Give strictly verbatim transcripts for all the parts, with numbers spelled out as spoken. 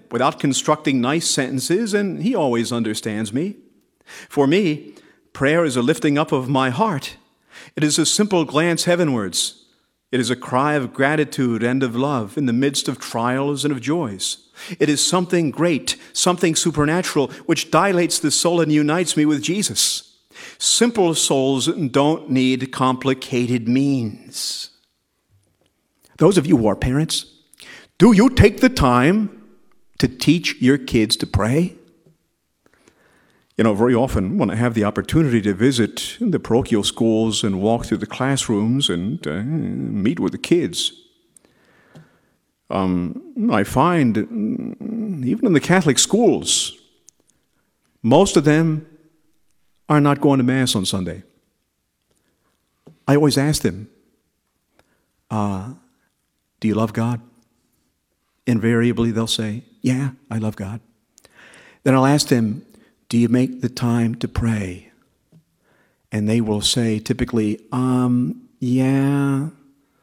without constructing nice sentences, and He always understands me. For me, prayer is a lifting up of my heart. It is a simple glance heavenwards. It is a cry of gratitude and of love in the midst of trials and of joys. It is something great, something supernatural, which dilates the soul and unites me with Jesus. Simple souls don't need complicated means. Those of you who are parents, do you take the time to teach your kids to pray? You know, very often when I have the opportunity to visit the parochial schools and walk through the classrooms and uh, meet with the kids, um, I find, even in the Catholic schools, most of them are not going to Mass on Sunday. I always ask them, uh, do you love God? Invariably, they'll say, yeah, I love God. Then I'll ask them, do you make the time to pray? And they will say typically, um, yeah,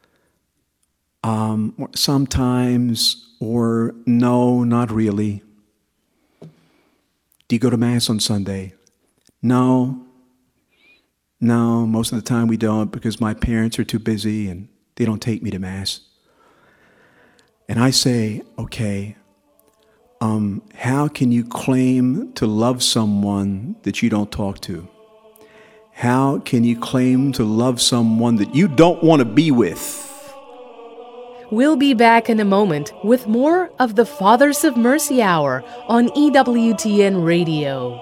um, sometimes, or no, not really. Do you go to Mass on Sunday? No. No, most of the time we don't because my parents are too busy and they don't take me to Mass. And I say, okay, Um, how can you claim to love someone that you don't talk to? How can you claim to love someone that you don't want to be with? We'll be back in a moment with more of the Fathers of Mercy Hour on E W T N Radio.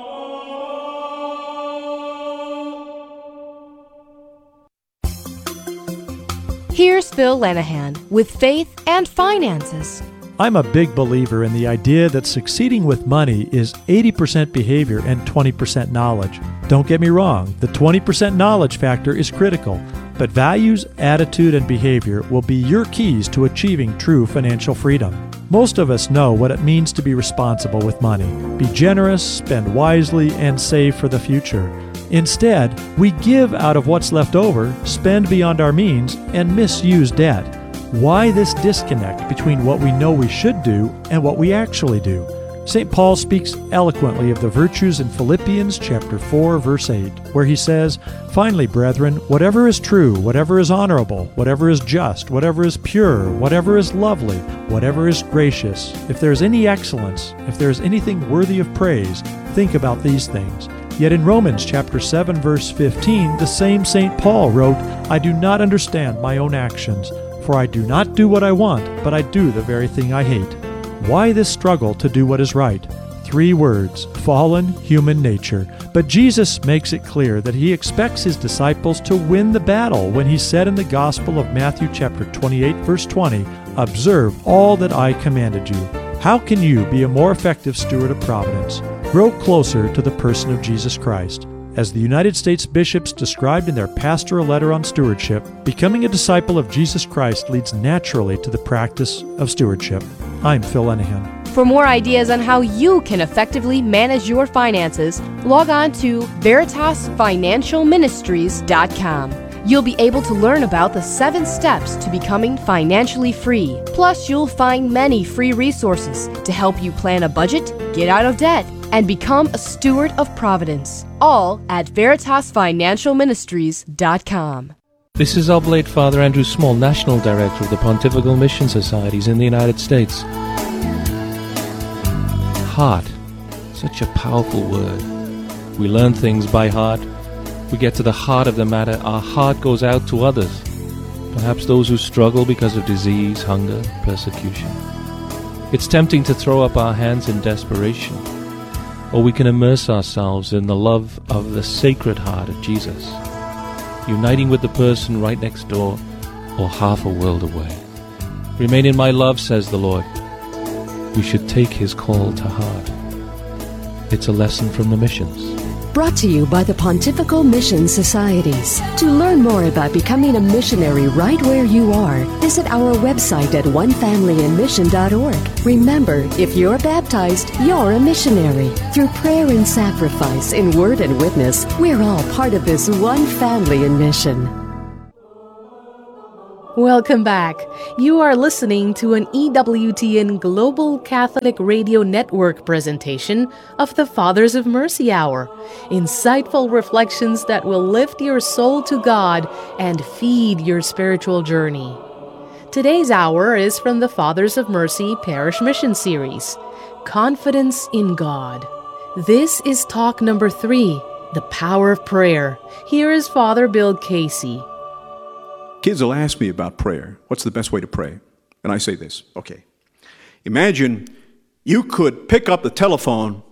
Here's Phil Lenihan with Faith and Finances. I'm a big believer in the idea that succeeding with money is eighty percent behavior and twenty percent knowledge. Don't get me wrong, the twenty percent knowledge factor is critical, but values, attitude, and behavior will be your keys to achieving true financial freedom. Most of us know what it means to be responsible with money. Be generous, spend wisely, and save for the future. Instead, we give out of what's left over, spend beyond our means, and misuse debt. Why this disconnect between what we know we should do and what we actually do? Saint Paul speaks eloquently of the virtues in Philippians chapter four, verse eight, where he says, "Finally, brethren, whatever is true, whatever is honorable, whatever is just, whatever is pure, whatever is lovely, whatever is gracious, if there is any excellence, if there is anything worthy of praise, think about these things." Yet in Romans chapter seven, verse fifteen, the same Saint Paul wrote, "I do not understand my own actions, for I do not do what I want, but I do the very thing I hate." Why this struggle to do what is right? Three words: fallen human nature. But Jesus makes it clear that he expects his disciples to win the battle when he said in the Gospel of Matthew chapter twenty-eight, verse twenty, "Observe all that I commanded you." How can you be a more effective steward of providence? Grow closer to the person of Jesus Christ. As the United States bishops described in their pastoral letter on stewardship, becoming a disciple of Jesus Christ leads naturally to the practice of stewardship. I'm Phil Lenihan. For more ideas on how you can effectively manage your finances, log on to Veritas Financial Ministries dot com. You'll be able to learn about the seven steps to becoming financially free. Plus, you'll find many free resources to help you plan a budget, get out of debt, and become a steward of providence. All at Veritas Financial Ministries dot com. This is Oblate Father Andrew Small, National Director of the Pontifical Mission Societies in the United States. Heart. Such a powerful word. We learn things by heart. We get to the heart of the matter. Our heart goes out to others. Perhaps those who struggle because of disease, hunger, persecution. It's tempting to throw up our hands in desperation. Or we can immerse ourselves in the love of the Sacred Heart of Jesus, uniting with the person right next door or half a world away. Remain in my love, says the Lord. We should take his call to heart. It's a lesson from the missions. Brought to you by the Pontifical Mission Societies. To learn more about becoming a missionary right where you are, visit our website at one family in mission dot org. Remember, if you're baptized, you're a missionary. Through prayer and sacrifice, in word and witness, we're all part of this one family in mission. Welcome back. You are listening to an E W T N Global Catholic Radio Network presentation of the Fathers of Mercy Hour. Insightful reflections that will lift your soul to God and feed your spiritual journey. Today's hour is from the Fathers of Mercy Parish Mission Series, Confidence in God. This is talk number three, The Power of Prayer. Here is Father Bill Casey. Kids will ask me about prayer. What's the best way to pray? And I say this, okay. Imagine you could pick up the telephone,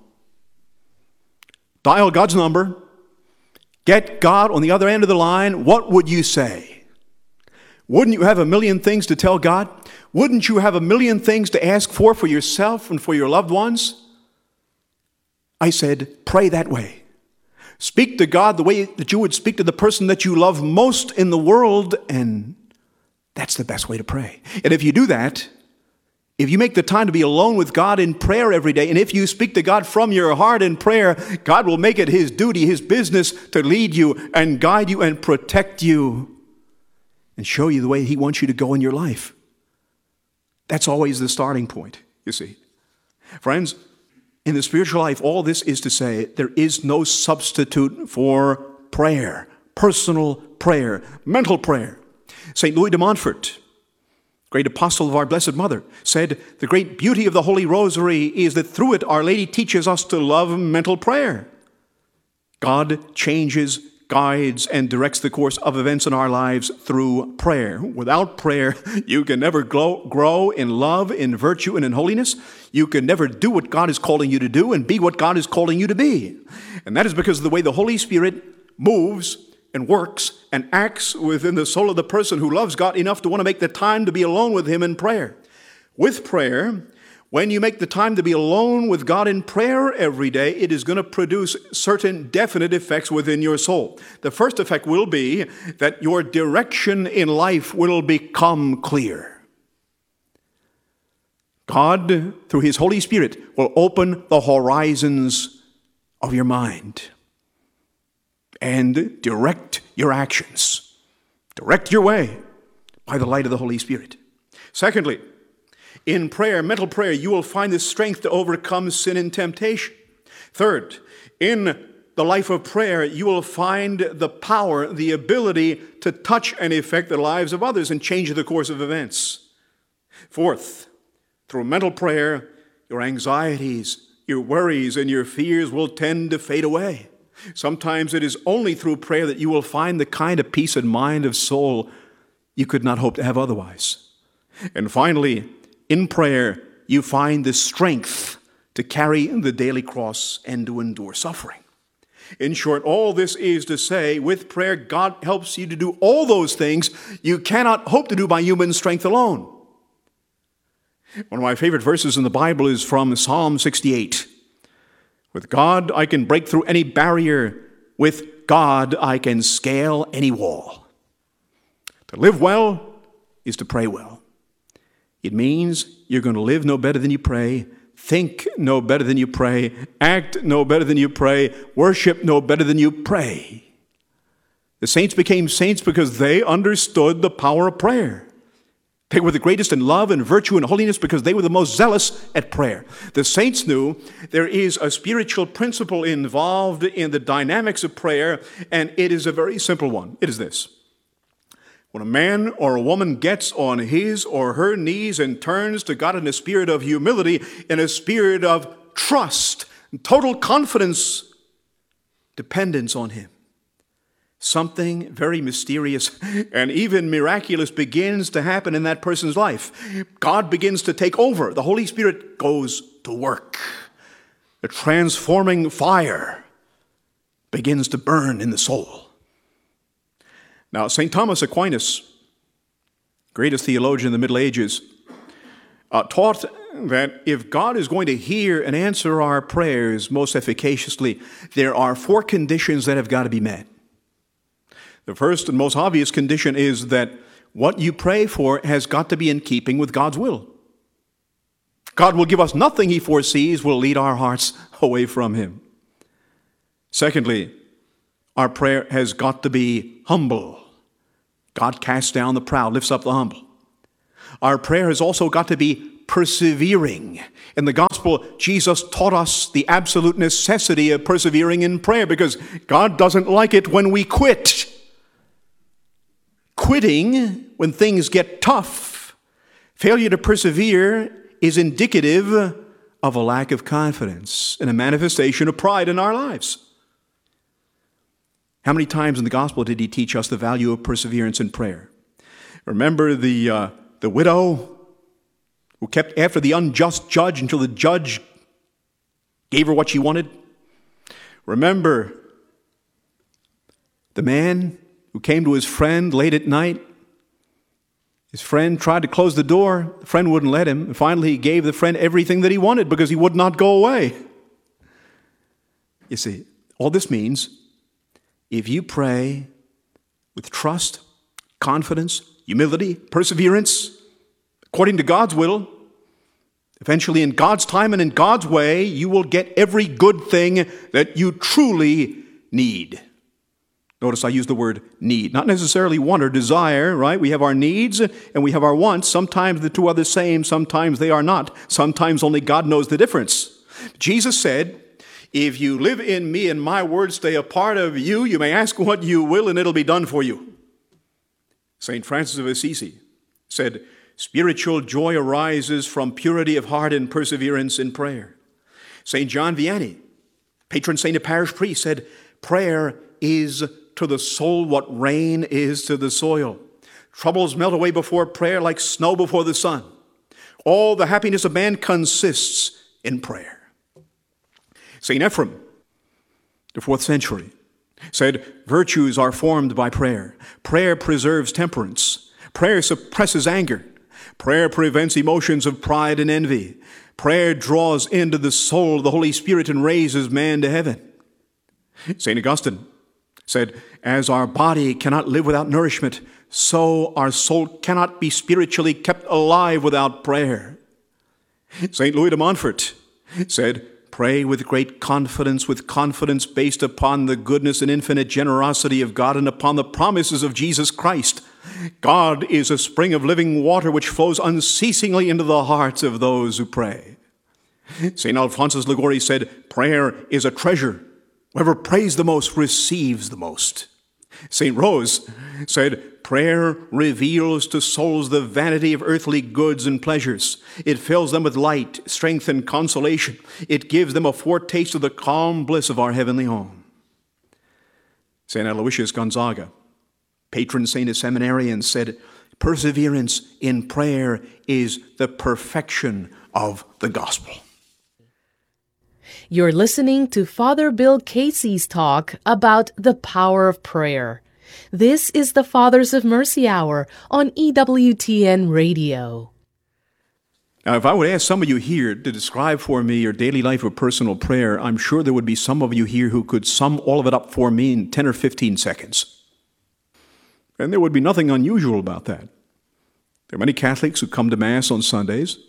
dial God's number, get God on the other end of the line. What would you say? Wouldn't you have a million things to tell God? Wouldn't you have a million things to ask for for yourself and for your loved ones? I said, pray that way. Speak to God the way that you would speak to the person that you love most in the world, and that's the best way to pray. And if you do that, if you make the time to be alone with God in prayer every day, and if you speak to God from your heart in prayer, God will make it His duty, His business to lead you and guide you and protect you and show you the way He wants you to go in your life. That's always the starting point, you see. Friends, in the spiritual life, all this is to say there is no substitute for prayer, personal prayer, mental prayer. Saint Louis de Montfort, great apostle of our Blessed Mother, said the great beauty of the Holy Rosary is that through it Our Lady teaches us to love mental prayer. God changes, guides, and directs the course of events in our lives through prayer. Without prayer, you can never grow, grow in love, in virtue, and in holiness. You can never do what God is calling you to do and be what God is calling you to be. And that is because of the way the Holy Spirit moves and works and acts within the soul of the person who loves God enough to want to make the time to be alone with Him in prayer. With prayer, when you make the time to be alone with God in prayer every day, it is going to produce certain definite effects within your soul. The first effect will be that your direction in life will become clear. God, through His Holy Spirit, will open the horizons of your mind and direct your actions. Direct your way by the light of the Holy Spirit. Secondly, in prayer, mental prayer, you will find the strength to overcome sin and temptation. Third, in the life of prayer, you will find the power, the ability to touch and affect the lives of others and change the course of events. Fourth, through mental prayer, your anxieties, your worries, and your fears will tend to fade away. Sometimes it is only through prayer that you will find the kind of peace and mind of soul you could not hope to have otherwise. And finally, in prayer, you find the strength to carry the daily cross and to endure suffering. In short, all this is to say, with prayer, God helps you to do all those things you cannot hope to do by human strength alone. One of my favorite verses in the Bible is from Psalm sixty-eight. With God, I can break through any barrier. With God, I can scale any wall. To live well is to pray well. It means you're going to live no better than you pray, think no better than you pray, act no better than you pray, worship no better than you pray. The saints became saints because they understood the power of prayer. They were the greatest in love and virtue and holiness because they were the most zealous at prayer. The saints knew there is a spiritual principle involved in the dynamics of prayer, and it is a very simple one. It is this. When a man or a woman gets on his or her knees and turns to God in a spirit of humility, in a spirit of trust, total confidence, dependence on Him, something very mysterious and even miraculous begins to happen in that person's life. God begins to take over. The Holy Spirit goes to work. The transforming fire begins to burn in the soul. Now, Saint Thomas Aquinas, greatest theologian in the Middle Ages, uh, taught that if God is going to hear and answer our prayers most efficaciously, there are four conditions that have got to be met. The first and most obvious condition is that what you pray for has got to be in keeping with God's will. God will give us nothing He foresees will lead our hearts away from Him. Secondly, our prayer has got to be humble, God casts down the proud, lifts up the humble. Our prayer has also got to be persevering. In the gospel, Jesus taught us the absolute necessity of persevering in prayer because God doesn't like it when we quit. Quitting when things get tough, failure to persevere is indicative of a lack of confidence and a manifestation of pride in our lives. How many times in the gospel did he teach us the value of perseverance in prayer? Remember the uh, the widow who kept after the unjust judge until the judge gave her what she wanted? Remember the man who came to his friend late at night? His friend tried to close the door. The friend wouldn't let him. And finally, he gave the friend everything that he wanted because he would not go away. You see, all this means, if you pray with trust, confidence, humility, perseverance, according to God's will, eventually in God's time and in God's way, you will get every good thing that you truly need. Notice I use the word need, not necessarily want or desire, right? We have our needs and we have our wants. Sometimes the two are the same, sometimes they are not. Sometimes only God knows the difference. Jesus said, if you live in me and my words stay a part of you, you may ask what you will and it'll be done for you. Saint Francis of Assisi said, spiritual joy arises from purity of heart and perseverance in prayer. Saint John Vianney, patron saint of parish priests, said, prayer is to the soul what rain is to the soil. Troubles melt away before prayer like snow before the sun. All the happiness of man consists in prayer. Saint Ephrem, the fourth century, said, virtues are formed by prayer. Prayer preserves temperance. Prayer suppresses anger. Prayer prevents emotions of pride and envy. Prayer draws into the soul the Holy Spirit and raises man to heaven. Saint Augustine said, as our body cannot live without nourishment, so our soul cannot be spiritually kept alive without prayer. Saint Louis de Montfort said, pray with great confidence, with confidence based upon the goodness and infinite generosity of God and upon the promises of Jesus Christ. God is a spring of living water which flows unceasingly into the hearts of those who pray. Saint Alphonsus Liguori said, prayer is a treasure. Whoever prays the most receives the most. Saint Rose said, prayer reveals to souls the vanity of earthly goods and pleasures. It fills them with light, strength, and consolation. It gives them a foretaste of the calm bliss of our heavenly home. Saint Aloysius Gonzaga, patron saint of seminarians, said, perseverance in prayer is the perfection of the gospel. You're listening to Father Bill Casey's talk about the power of prayer. This is the Fathers of Mercy Hour on E W T N Radio. Now, if I would ask some of you here to describe for me your daily life of personal prayer, I'm sure there would be some of you here who could sum all of it up for me in ten or fifteen seconds. And there would be nothing unusual about that. There are many Catholics who come to Mass on Sundays.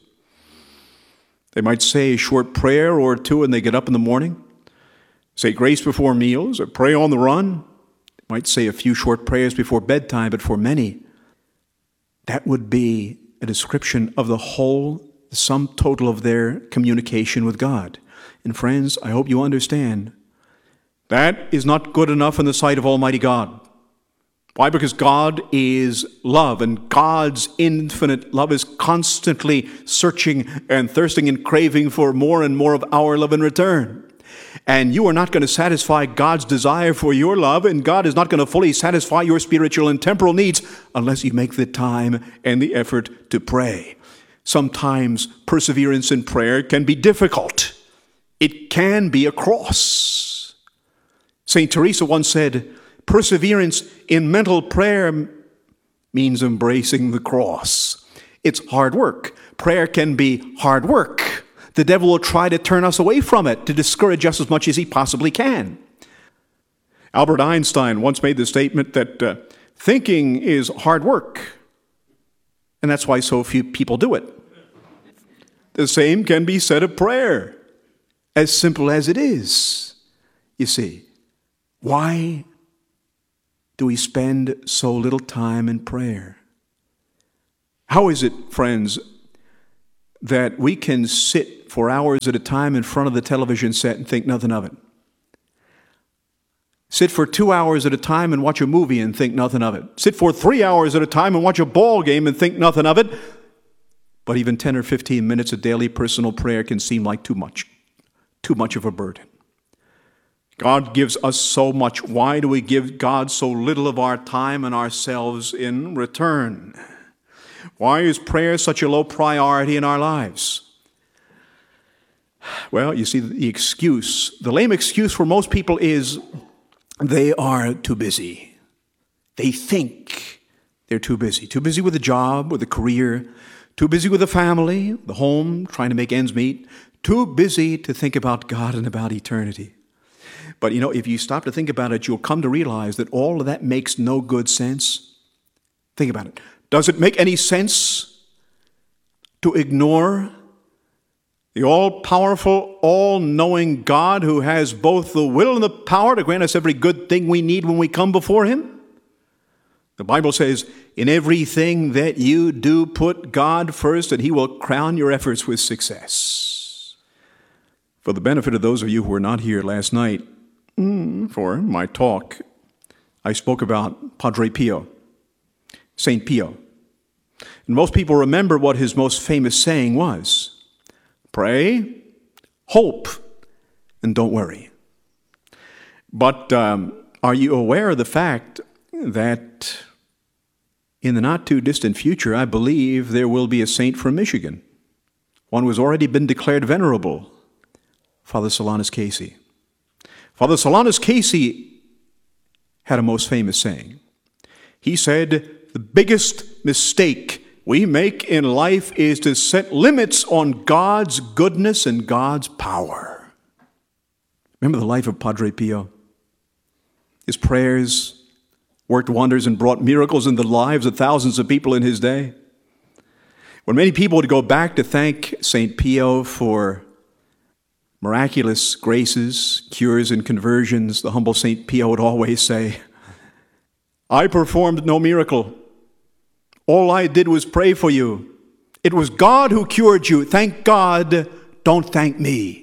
They might say a short prayer or two when they get up in the morning, say grace before meals, or pray on the run. They might say a few short prayers before bedtime, but for many, that would be a description of the whole, the sum total of their communication with God. And friends, I hope you understand, that is not good enough in the sight of Almighty God. Why? Because God is love, and God's infinite love is constantly searching and thirsting and craving for more and more of our love in return. And you are not going to satisfy God's desire for your love, and God is not going to fully satisfy your spiritual and temporal needs unless you make the time and the effort to pray. Sometimes perseverance in prayer can be difficult. It can be a cross. Saint Teresa once said, perseverance in mental prayer means embracing the cross. It's hard work. Prayer can be hard work. The devil will try to turn us away from it, to discourage us as much as he possibly can. Albert Einstein once made the statement that uh, thinking is hard work, and that's why so few people do it. The same can be said of prayer, as simple as it is. You see, why do we spend so little time in prayer? How is it, friends, that we can sit for hours at a time in front of the television set and think nothing of it? Sit for two hours at a time and watch a movie and think nothing of it. Sit for three hours at a time and watch a ball game and think nothing of it. But even ten or fifteen minutes of daily personal prayer can seem like too much, too much of a burden. God gives us so much. Why do we give God so little of our time and ourselves in return? Why is prayer such a low priority in our lives? Well, you see, the excuse, the lame excuse for most people is they are too busy. They think they're too busy. Too busy with a job, with a career, too busy with a family, the home, trying to make ends meet, too busy to think about God and about eternity. But, you know, if you stop to think about it, you'll come to realize that all of that makes no good sense. Think about it. Does it make any sense to ignore the all-powerful, all-knowing God who has both the will and the power to grant us every good thing we need when we come before Him? The Bible says, in everything that you do, put God first, and He will crown your efforts with success. For the benefit of those of you who were not here last night for my talk, I spoke about Padre Pio, Saint Pio. And most people remember what his most famous saying was. Pray, hope, and don't worry. But um, are you aware of the fact that in the not-too-distant future, I believe there will be a saint from Michigan, one who has already been declared venerable, Father Solanus Casey. Father Solanus Casey had a most famous saying. He said, the biggest mistake we make in life is to set limits on God's goodness and God's power. Remember the life of Padre Pio? His prayers worked wonders and brought miracles in the lives of thousands of people in his day. When many people would go back to thank Saint Pio for miraculous graces, cures, and conversions, the humble Saint Pio would always say, I performed no miracle. All I did was pray for you. It was God who cured you. Thank God. Don't thank me.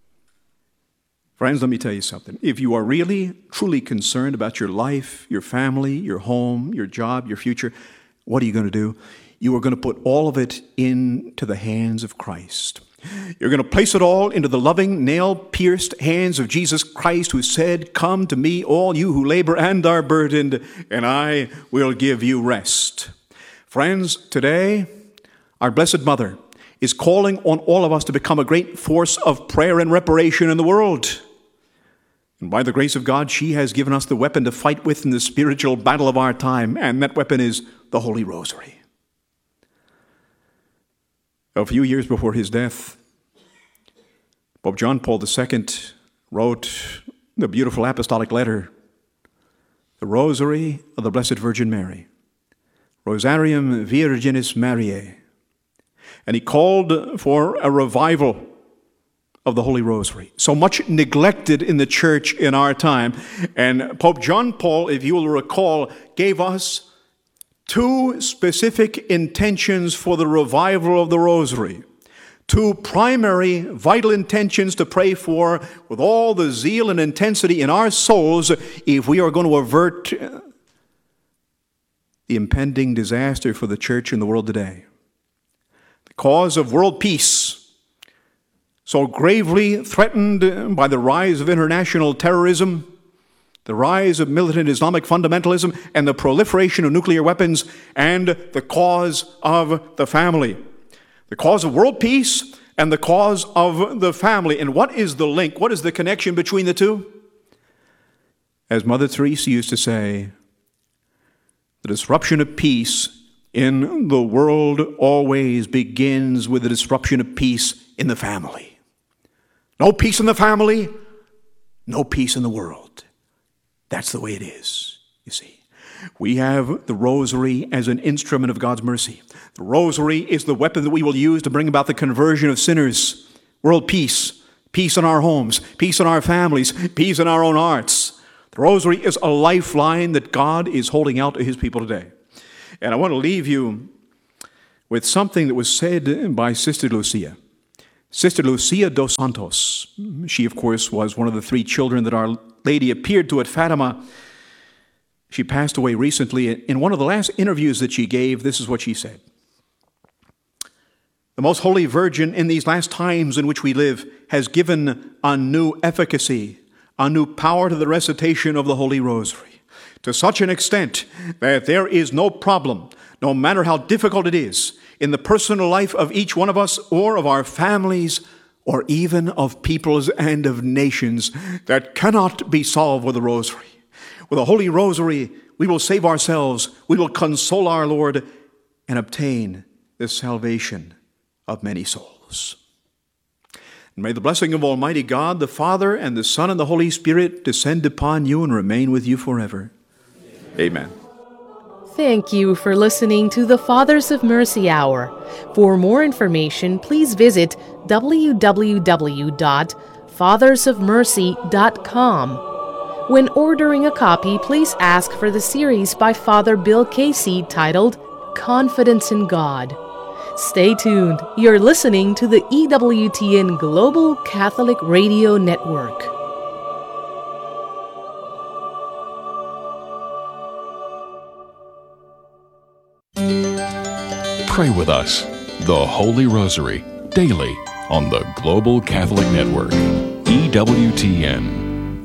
Friends, let me tell you something. If you are really, truly concerned about your life, your family, your home, your job, your future, what are you going to do? You are going to put all of it into the hands of Christ. You're going to place it all into the loving, nail-pierced hands of Jesus Christ, who said, come to me, all you who labor and are burdened, and I will give you rest. Friends, today, our Blessed Mother is calling on all of us to become a great force of prayer and reparation in the world. And by the grace of God, she has given us the weapon to fight with in the spiritual battle of our time, and that weapon is the Holy Rosary. A few years before his death, Pope John Paul the Second wrote the beautiful apostolic letter, the Rosary of the Blessed Virgin Mary, Rosarium Virginis Mariae. And he called for a revival of the Holy Rosary, so much neglected in the church in our time. And Pope John Paul, if you will recall, gave us two specific intentions for the revival of the Rosary. Two primary vital intentions to pray for with all the zeal and intensity in our souls if we are going to avert the impending disaster for the church and the world today. The cause of world peace, so gravely threatened by the rise of international terrorism, the rise of militant Islamic fundamentalism, and the proliferation of nuclear weapons, and the cause of the family. The cause of world peace and the cause of the family. And what is the link? What is the connection between the two? As Mother Teresa used to say, the disruption of peace in the world always begins with the disruption of peace in the family. No peace in the family, no peace in the world. That's the way it is, you see. We have the Rosary as an instrument of God's mercy. The Rosary is the weapon that we will use to bring about the conversion of sinners, world peace, peace in our homes, peace in our families, peace in our own hearts. The rosary is a lifeline that God is holding out to his people today. And I want to leave you with something that was said by Sister Lucia. Sister Lucia dos Santos. She, of course, was one of the three children that Our Lady appeared to at Fatima. She passed away recently. In one of the last interviews that she gave, this is what she said. The Most Holy Virgin, in these last times in which we live, has given a new efficacy, a new power to the recitation of the Holy Rosary, to such an extent that there is no problem, no matter how difficult it is, in the personal life of each one of us or of our families or even of peoples and of nations, that cannot be solved with the Rosary. With the Holy Rosary, we will save ourselves, we will console our Lord, and obtain the salvation of many souls. And may the blessing of Almighty God, the Father, and the Son, and the Holy Spirit descend upon you and remain with you forever. Amen. Thank you for listening to the Fathers of Mercy Hour. For more information, please visit w w w dot fathers of mercy dot com. When ordering a copy, please ask for the series by Father Bill Casey titled Confidence in God. Stay tuned. You're listening to the E W T N Global Catholic Radio Network. Pray with us, the Holy Rosary, daily on the Global Catholic Network, E W T N.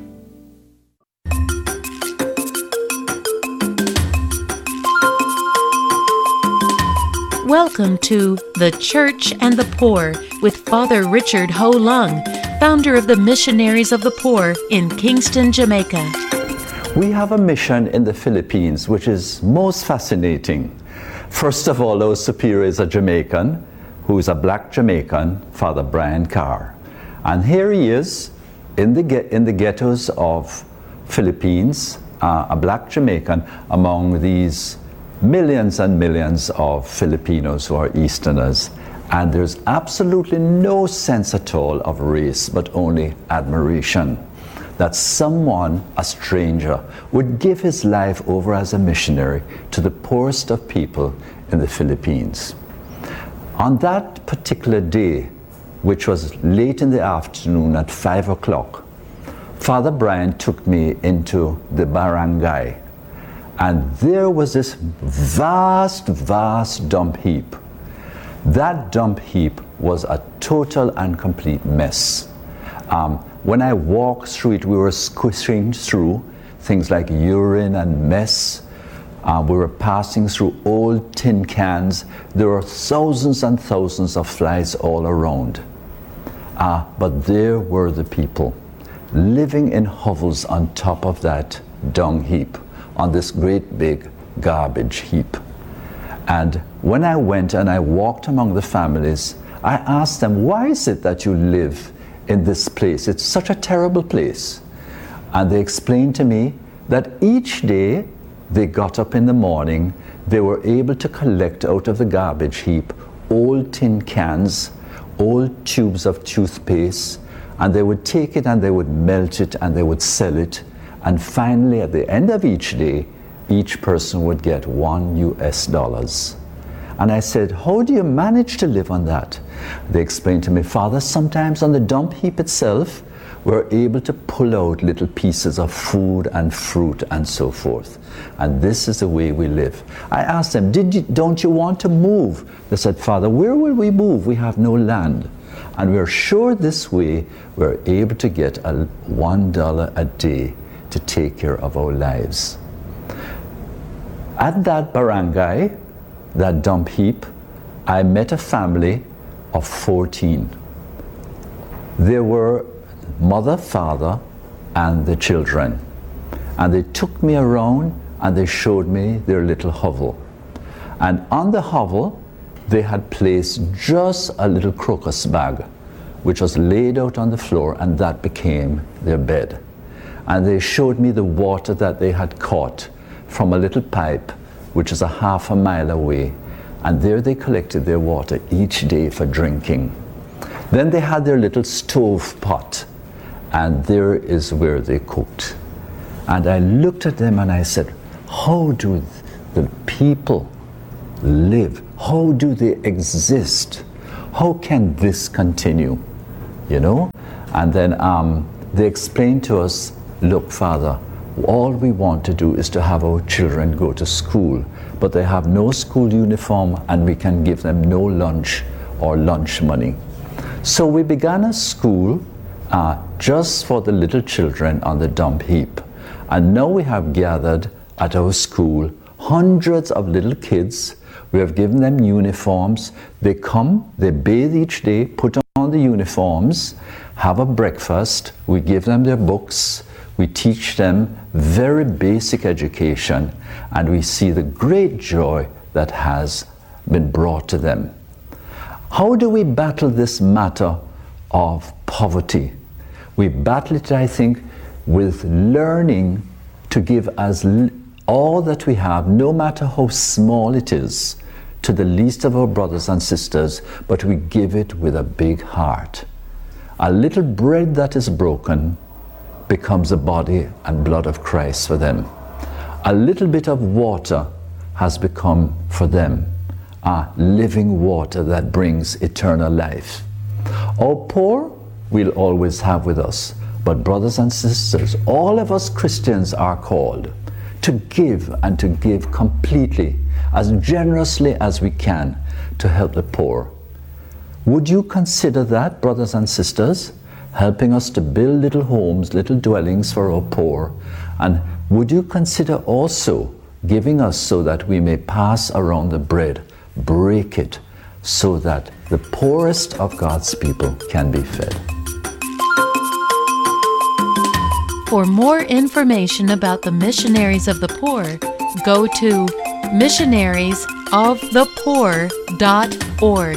Welcome to The Church and the Poor with Father Richard Ho Lung, founder of the Missionaries of the Poor in Kingston, Jamaica. We have a mission in the Philippines which is most fascinating. First of all, our superior is a Jamaican, who is a black Jamaican, Father Brian Carr. And here he is in the, get, in the ghettos of Philippines, uh, a black Jamaican among these millions and millions of Filipinos who are Easterners, and there's absolutely no sense at all of race, but only admiration that someone, a stranger, would give his life over as a missionary to the poorest of people in the Philippines. On that particular day, which was late in the afternoon at five o'clock, Father Brian took me into the barangay. And there was this vast, vast dump heap. That dump heap was a total and complete mess. Um, when I walked through it, we were squishing through things like urine and mess. Uh, we were passing through old tin cans. There were thousands and thousands of flies all around. Uh, but there were the people living in hovels on top of that dung heap, on this great big garbage heap. And when I went and I walked among the families, I asked them, why is it that you live in this place? It's such a terrible place. And they explained to me that each day they got up in the morning, they were able to collect out of the garbage heap old tin cans, old tubes of toothpaste, and they would take it and they would melt it and they would sell it. And finally, at the end of each day, each person would get one U S dollars. And I said, how do you manage to live on that? They explained to me, Father, sometimes on the dump heap itself, we're able to pull out little pieces of food and fruit and so forth. And this is the way we live. I asked them, Did you, don't you want to move? They said, Father, where will we move? We have no land. And we're sure this way we're able to get a one dollar a day to take care of our lives. At that barangay, that dump heap, I met a family of fourteen. There were mother, father, and the children. And they took me around and they showed me their little hovel. And on the hovel, they had placed just a little crocus bag, which was laid out on the floor, and that became their bed. And they showed me the water that they had caught from a little pipe, which is a half a mile away. And there they collected their water each day for drinking. Then they had their little stove pot, and there is where they cooked. And I looked at them and I said, how do the people live? How do they exist? How can this continue? You know? And then um, they explained to us, look, Father, all we want to do is to have our children go to school, but they have no school uniform and we can give them no lunch or lunch money. So we began a school uh, just for the little children on the dump heap. And now we have gathered at our school hundreds of little kids. We have given them uniforms. They come, they bathe each day, put on the uniforms, have a breakfast, we give them their books, we teach them very basic education, and we see the great joy that has been brought to them. How do we battle this matter of poverty? We battle it, I think, with learning to give as l- all that we have, no matter how small it is, to the least of our brothers and sisters, but we give it with a big heart. A little bread that is broken becomes the body and blood of Christ for them. A little bit of water has become for them a living water that brings eternal life. Our poor we'll always have with us, but brothers and sisters, all of us Christians are called to give and to give completely, as generously as we can, to help the poor. Would you consider that, brothers and sisters, helping us to build little homes, little dwellings for our poor? And would you consider also giving us so that we may pass around the bread, break it, so that the poorest of God's people can be fed? For more information about the Missionaries of the Poor, go to missionaries of the poor dot org.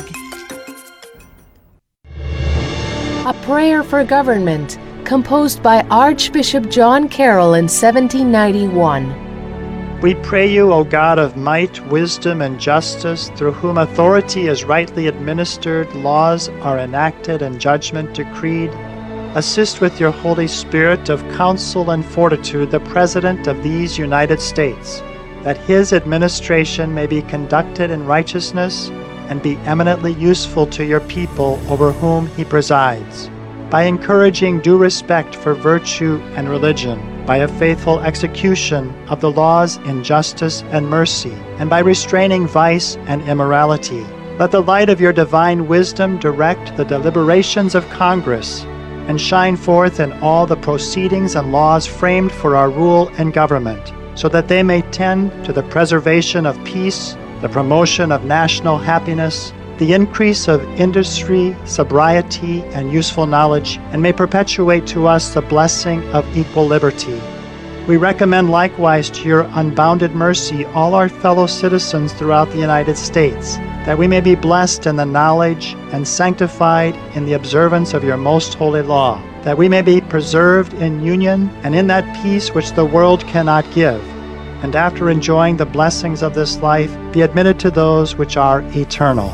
A Prayer for Government, composed by Archbishop John Carroll in seventeen ninety-one. We pray you, O God of might, wisdom, and justice, through whom authority is rightly administered, laws are enacted, and judgment decreed, assist with your Holy Spirit of counsel and fortitude the President of these United States, that his administration may be conducted in righteousness and be eminently useful to your people over whom he presides, by encouraging due respect for virtue and religion, by a faithful execution of the laws in justice and mercy, and by restraining vice and immorality. Let the light of your divine wisdom direct the deliberations of Congress and shine forth in all the proceedings and laws framed for our rule and government, so that they may tend to the preservation of peace, the promotion of national happiness, the increase of industry, sobriety, and useful knowledge, and may perpetuate to us the blessing of equal liberty. We recommend likewise to your unbounded mercy all our fellow citizens throughout the United States, that we may be blessed in the knowledge and sanctified in the observance of your most holy law, that we may be preserved in union and in that peace which the world cannot give, and after enjoying the blessings of this life, be admitted to those which are eternal.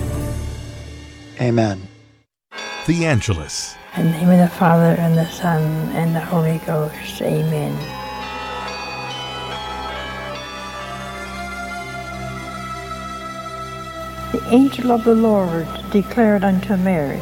Amen. The Angelus. In the name of the Father, and the Son, and the Holy Ghost. Amen. The angel of the Lord declared unto Mary,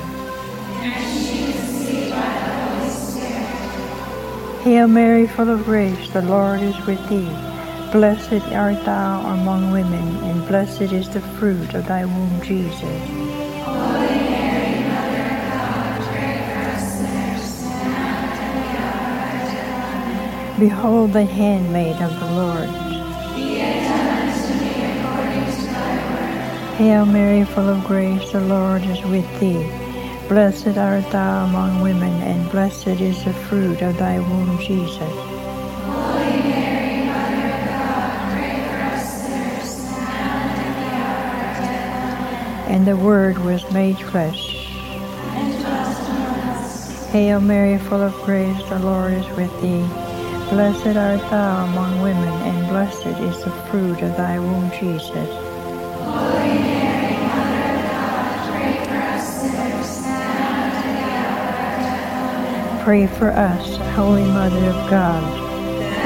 Hail Mary, full of grace, the Lord is with thee. Blessed art thou among women, and blessed is the fruit of thy womb, Jesus. Holy Mary, Mother of God, pray for us sinners, now and at the hour of our death. Behold the handmaid of the Lord. Be it done unto me according to thy word. Hail Mary, full of grace, the Lord is with thee. Blessed art thou among women, and blessed is the fruit of thy womb, Jesus. Holy Mary, Mother of God, pray for us sinners, now and at the hour of our death. And the Word was made flesh, and dwelt among us. Hail Mary, full of grace, the Lord is with thee. Blessed art thou among women, and blessed is the fruit of thy womb, Jesus. Holy Mary, Mother of God, pray for us sinners, now and at the hour of our death. Amen. Pray for us, Holy Mother of God.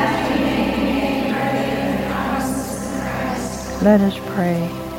Let us pray.